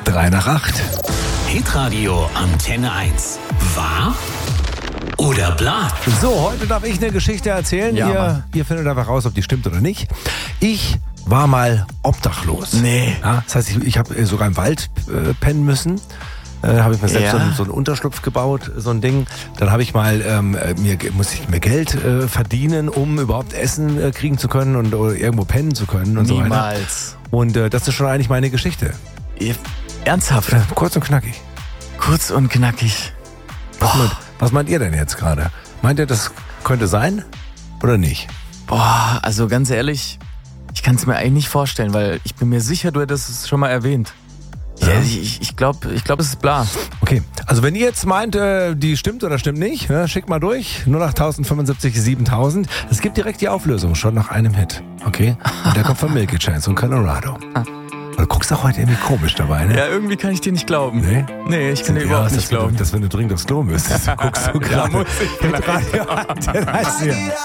3 nach 8. Hitradio Antenne 1. Wahr oder bla? So, heute darf ich eine Geschichte erzählen. Ja, Ihr findet einfach raus, ob die stimmt oder nicht. Ich war mal obdachlos. Nee. Ja, das heißt, ich habe sogar im Wald pennen müssen. Habe ich mir selbst so einen Unterschlupf gebaut, so ein Ding. Dann habe ich mal, musste ich mir Geld verdienen, um überhaupt Essen kriegen zu können und irgendwo pennen zu können und so weiter. Niemals. Und das ist schon eigentlich meine Geschichte. Ernsthaft? Kurz und knackig. Kurz und knackig. Was meint ihr denn jetzt gerade? Meint ihr, das könnte sein oder nicht? Boah, also ganz ehrlich, ich kann es mir eigentlich nicht vorstellen, weil ich bin mir sicher, du hättest es schon mal erwähnt. Ja, ich glaube, es ist bla. Okay, also wenn ihr jetzt meint, die stimmt oder stimmt nicht, schickt mal durch. 08075 7000. Es gibt direkt die Auflösung, schon nach einem Hit. Okay? Und der kommt von Milky Chance und Colorado. Du guckst auch heute irgendwie komisch dabei, ne? Ja, irgendwie kann ich dir nicht glauben. Nee? Nee, ich kann dir überhaupt nicht glauben. Dass wenn du dringend aufs Klo müsstest, guckst du gerade. muss ich. Hitradio Antenne 1 hier.